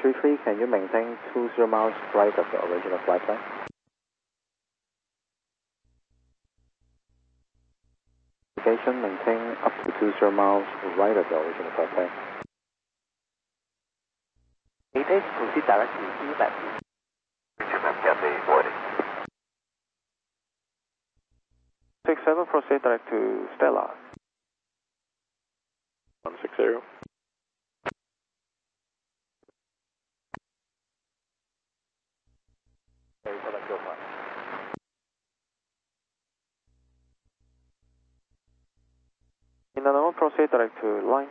733, can you maintain 20 miles right of the original flight plan? Navigation, maintain up to 20 miles right of the original flight plan. Maintain, proceed direct to CMAP. CMAP, Cathay, boarding. 67, proceed direct to Stella. 160. In another proceed direct to Lines.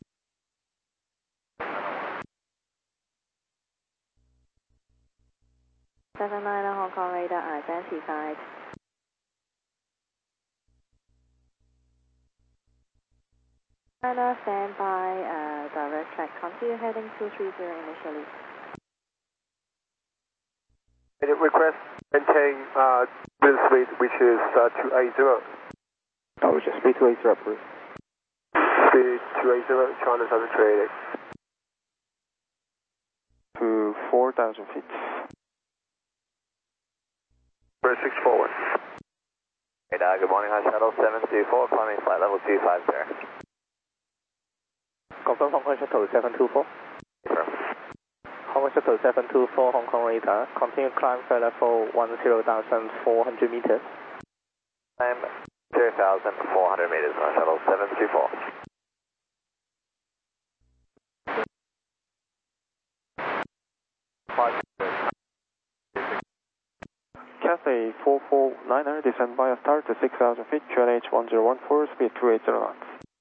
Seven nine Hong Kong radar identified. China standby, direct track. Continue heading 230 initially. Request maintain wind speed, which is 280. Oh, just speed 280, please. Speed 280, China 738. To 4,000 feet. 6 forward. Radar, good morning, High Shuttle 724, climbing flight level 250. Confirm Hong Kong Shuttle 724. Hong Kong Shuttle 724, Hong Kong radar. Continue climb flight level 10,400 meters. Climb 2,400 meters, High Shuttle 724. Cathay 449er, descend via start to 6,000 feet, QNH 1014, speed 280 knots.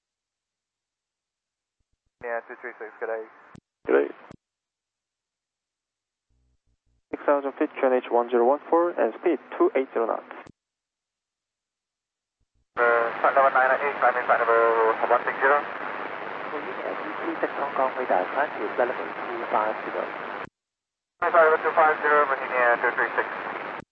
Yeah, 236, good day. Good day. 6,000 feet, QNH 1014, and speed 280 knots. Flight level 998, climbing flight level 160. Unit 236 Hong Kong radar, climb to flight level 250. Flight level 250, Virginia 236.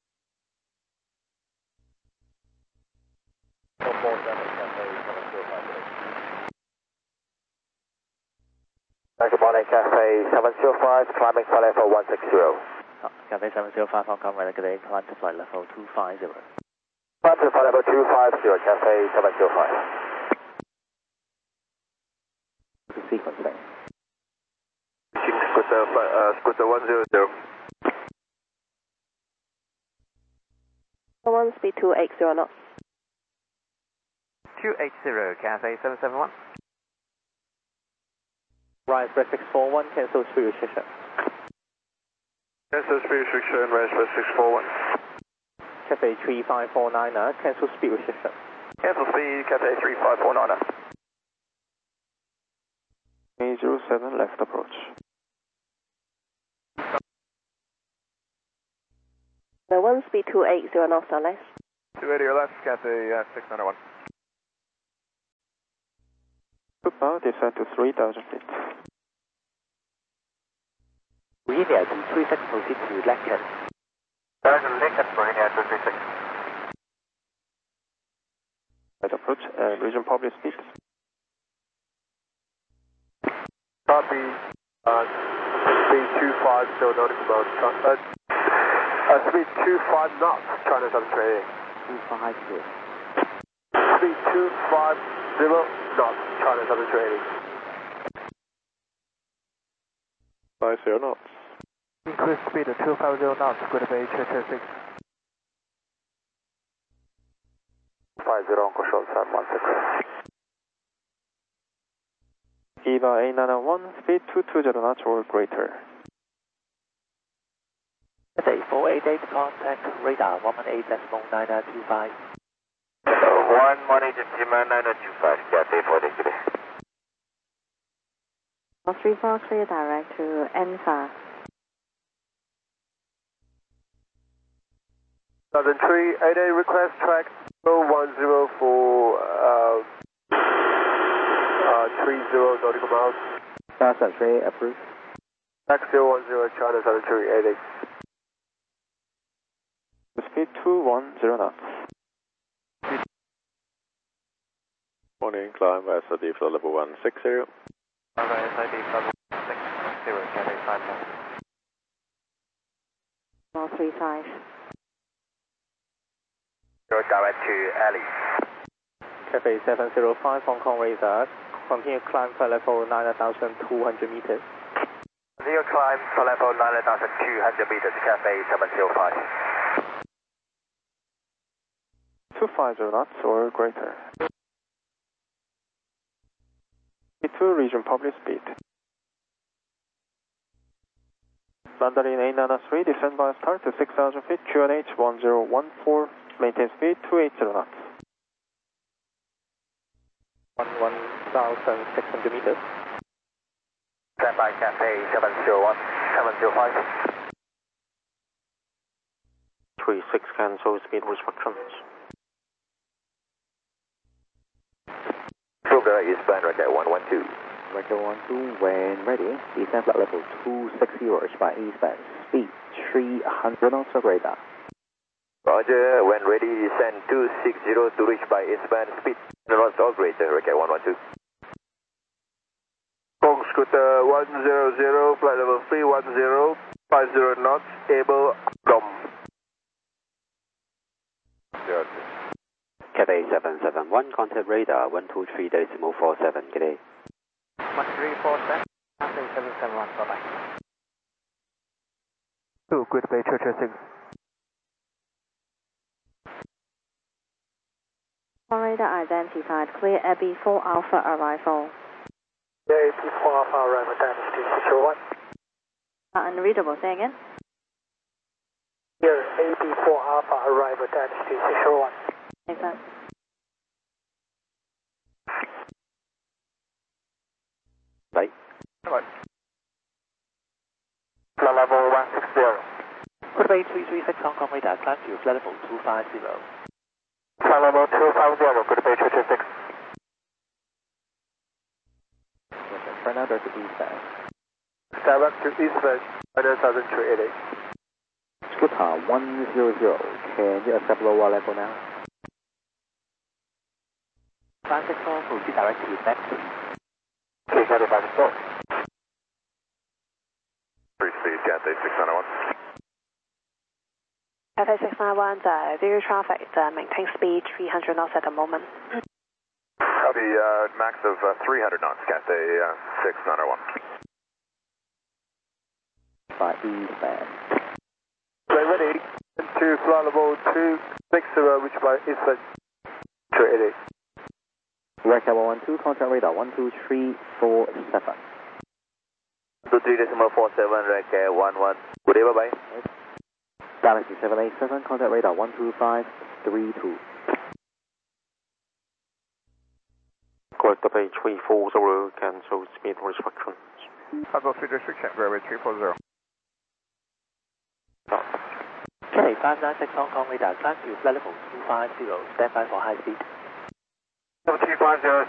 447, Good morning, Cathay 705, climbing flight level 160. Cathay 705 Hong Kong radar, good day, climb to flight level 250. Climb to flight level 250, Cathay 705. Sequencing. Scooter 100. One speed 280 knots. 280, Cathay 771. Rise by 641, cancel speed restriction. Cancel speed restriction, rise by 641. Cathay 3549er, cancel speed restriction. Cancel speed, Cathay 3549. 807, left approach. The one speed 280 knots or less. 280 or less, Cathay 691. Pupa, descend to 3,000 feet. Virginia 236, proceed to Lincoln. Lincoln, Virginia 236. Right approach, and region public speed. Copy, speed 25, nautical mode. Speed 25 knots, China 738. 250. Speed 250 knots, China 738. 50 knots. Increase speed to 250 knots, Square Bay, Churchill 6. 50, Uncle Short, 716. EVA A991, speed 220 knots or greater. Cathay 488, contact radar 118.925. 118.925, Cathay 488. 34 clear direct to Enfa. 7388, request track 010 for 30 nautical miles. That's 3, approved. Track 010, China 7388. Speed 210 knots. Morning, climb SID for level 160. SID level 160. Cathay 5. Small 35. Direct to alley. Cathay 705 Hong Kong radar. Continue climb for level 9,200 meters. Continue climb for level 9,200 meters, Cathay 705. 250 knots or greater. E2 region public speed. Mandarin 893, descend by start to 6,000 feet, QNH 1014, maintain speed 280 knots. 1,600 meters. Stand by Cathay 701, 705. 36 cancel speed restrictions. Sugar is band record 112. Record 12, when ready, descend flight level 260 by eastbound, speed 300 knots of radar. Roger, when ready, descend 260 to reach by eastbound, speed 100 knots or greater, record 112. Kong Scooter 100, flight level 310, 50 knots, able, dom. Cathay 771, contact radar 123.47, good day. 1347, Cathay 771, bye-bye. 2, Great Bay Church 6. Radar identified. Clear Abbey 4 Alpha arrival. Yeah, AP 4 Alpha arrival, Dynasty 601. Unreadable. Say again. Here, AP 4 Alpha arrival, Dynasty 601. Thanks, sir. Right. Flight level 160. Good bay 336 Hong Kong radar, climb to flight level 250. Flight level 250, Good Bay Church 6. Right now, there's a eastbound. Direct to eastbound, 9,388. Scooter 100, can you accept lower level now? 564, proceed direct to next. Okay, Cathay 564. Free speed, Cathay 691. Cathay 691, view traffic, maintain speed 300 knots at the moment. Copy, max of 300 knots, Cathay 691. By eastbound. When ready, to flight level 260, reach by eastbound, 388. Record 112, contact radar 12347. 23.47, record 11. Good day, bye-bye. Galaxy 787, contact radar 12532. Correct Bay 340, cancel speed restrictions. Level 3 restriction, runway 340. Cathay 596 Hong Kong radar, climb to flight level 250, stand by for high speed. Level 250,